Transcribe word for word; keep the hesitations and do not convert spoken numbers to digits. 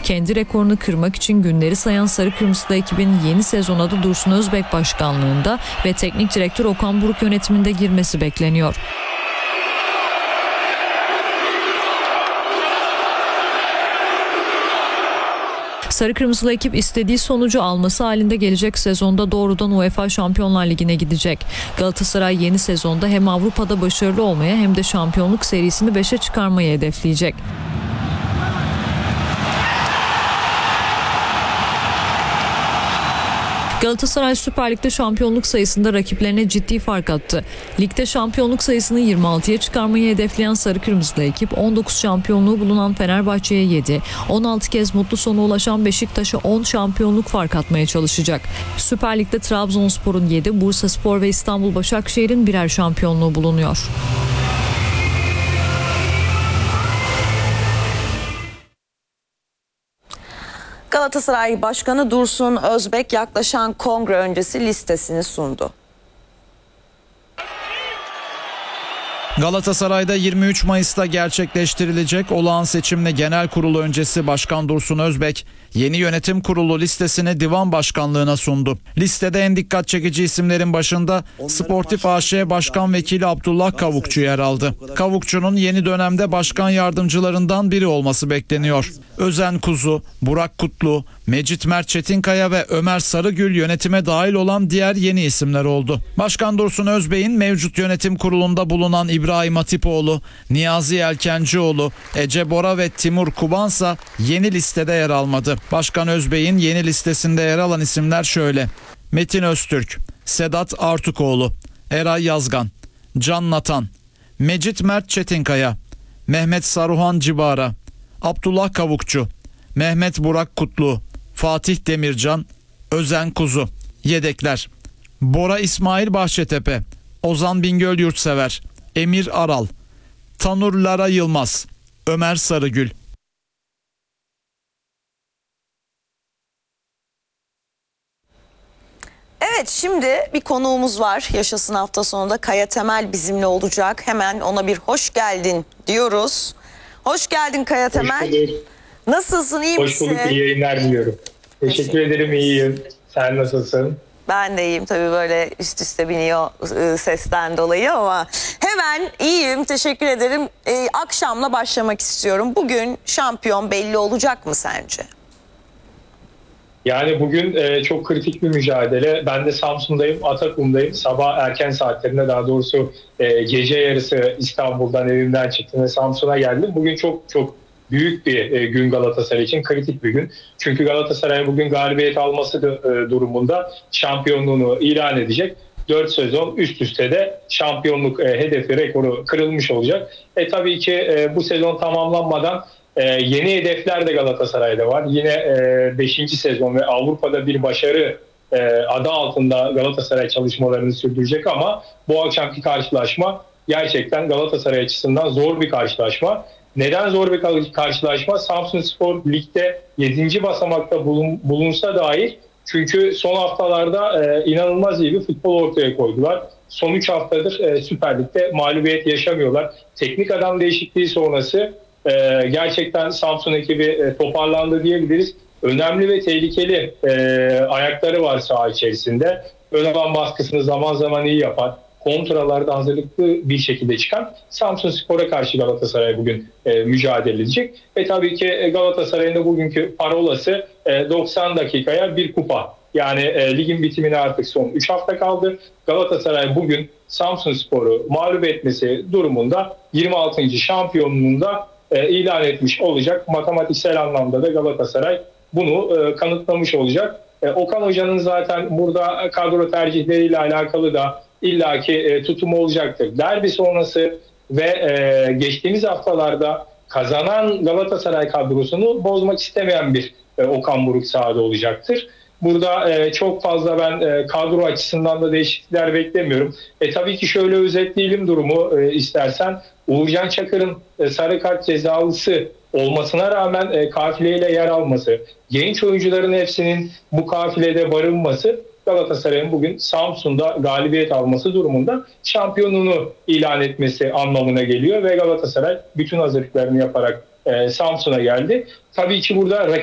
Kendi rekorunu kırmak için günleri sayan Sarı Kırmızılı ekibin yeni sezona da Dursun Özbek başkanlığında ve teknik direktör Okan Buruk yönetiminde girmesi bekleniyor. Sarı Kırmızılı ekip istediği sonucu alması halinde gelecek sezonda doğrudan UEFA Şampiyonlar Ligi'ne gidecek. Galatasaray yeni sezonda hem Avrupa'da başarılı olmaya hem de şampiyonluk serisini beşe çıkarmayı hedefleyecek. Galatasaray Süper Lig'de şampiyonluk sayısında rakiplerine ciddi fark attı. Ligde şampiyonluk sayısını yirmi altıya çıkarmayı hedefleyen Sarı Kırmızılı ekip on dokuz şampiyonluğu bulunan Fenerbahçe'ye yedi, on altı kez mutlu sona ulaşan Beşiktaş'a on şampiyonluk fark atmaya çalışacak. Süper Lig'de Trabzonspor'un yedi, Bursaspor ve İstanbul Başakşehir'in birer şampiyonluğu bulunuyor. Galatasaray Başkanı Dursun Özbek yaklaşan kongre öncesi listesini sundu. Galatasaray'da yirmi üç Mayıs'ta gerçekleştirilecek olağan seçimle genel kurulu öncesi Başkan Dursun Özbek yeni yönetim kurulu listesini divan başkanlığına sundu. Listede en dikkat çekici isimlerin başında Sportif A Ş Başkan Vekili Abdullah Kavukçu yer aldı. Kavukçu'nun yeni dönemde başkan yardımcılarından biri olması bekleniyor. Özen Kuzu, Burak Kutlu, Mecit Mert Çetinkaya ve Ömer Sarıgül yönetime dahil olan diğer yeni isimler oldu. Başkan Dursun Özbek'in mevcut yönetim kurulunda bulunan İbrahim Hatipoğlu, Niyazi Yelkencioğlu, Ece Bora ve Timur Kubansa yeni listede yer almadı. Başkan Özbek'in yeni listesinde yer alan isimler şöyle: Metin Öztürk, Sedat Artukoğlu, Eray Yazgan, Can Natan, Mecit Mert Çetinkaya, Mehmet Saruhan Cibara, Abdullah Kavukçu, Mehmet Burak Kutlu, Fatih Demircan, Özen Kuzu. Yedekler: Bora İsmail Bahçetepe, Ozan Bingöl Yurtsever, Emir Aral, Tanur Lara Yılmaz, Ömer Sarıgül. Evet, şimdi bir konuğumuz var. Yaşasın hafta sonunda Kaya Temel bizimle olacak. Hemen ona bir hoş geldin diyoruz. Hoş geldin Kaya Temel. Hoş bulduk. Nasılsın, iyi Hoş misin? bulduk, iyi yayınlar diliyorum. Teşekkür, Teşekkür ederim, iyiyim. Sen nasılsın? Ben de iyiyim, tabii böyle üst üste biniyor sesten dolayı ama hemen iyiyim, teşekkür ederim. Ee, akşamla başlamak istiyorum. Bugün şampiyon belli olacak mı sence? Yani bugün e, çok kritik bir mücadele. Ben de Samsun'dayım, Atakum'dayım. Sabah erken saatlerinde, daha doğrusu e, gece yarısı İstanbul'dan, evimden çıktım ve Samsun'a geldim. Bugün çok çok büyük bir e, gün Galatasaray için, kritik bir gün. Çünkü Galatasaray bugün galibiyet alması da, e, durumunda şampiyonluğunu ilan edecek. dört sezon üst üste de şampiyonluk e, hedefi, rekoru kırılmış olacak. E tabii ki e, bu sezon tamamlanmadan e, yeni hedefler de Galatasaray'da var. Yine e, beşinci sezon ve Avrupa'da bir başarı e, adı altında Galatasaray çalışmalarını sürdürecek ama bu akşamki karşılaşma gerçekten Galatasaray açısından zor bir karşılaşma. Neden zor bir karşılaşma? Samsunspor ligde yedinci basamakta bulun, bulunsa dahi, çünkü son haftalarda e, inanılmaz iyi bir futbol ortaya koydular. Son üç haftadır e, Süper Lig'de mağlubiyet yaşamıyorlar. Teknik adam değişikliği sonrası e, gerçekten Samsun ekibi e, toparlandı diyebiliriz. Önemli ve tehlikeli e, ayakları var saha içerisinde. Ön alan baskısını zaman zaman iyi yapan, kontralarda hazırlıklı bir şekilde çıkan Samsunspor'a karşı Galatasaray bugün e, mücadele edecek. Ve tabii ki Galatasaray'ın da bugünkü parolası e, doksan dakikaya bir kupa. Yani e, ligin bitimine artık son üç hafta kaldı. Galatasaray bugün Samsunspor'u mağlup etmesi durumunda yirmi altıncı şampiyonluğunda e, ilan etmiş olacak. Matematiksel anlamda da Galatasaray bunu e, kanıtlamış olacak. E, Okan Hoca'nın zaten burada kadro tercihleriyle alakalı da illaki e, tutumu olacaktır. Derbi sonrası ve e, geçtiğimiz haftalarda kazanan Galatasaray kadrosunu bozmak istemeyen bir e, Okan Buruk sahada olacaktır. Burada e, çok fazla ben e, kadro açısından da değişiklikler beklemiyorum. E, tabii ki şöyle özetleyelim durumu e, istersen. Uğurcan Çakır'ın e, sarı kart cezalısı olmasına rağmen e, kafileyle yer alması, genç oyuncuların hepsinin bu kafilede barınması Galatasaray'ın bugün Samsun'da galibiyet alması durumunda şampiyonluğunu ilan etmesi anlamına geliyor ve Galatasaray bütün hazırlıklarını yaparak e, Samsun'a geldi. Tabii ki burada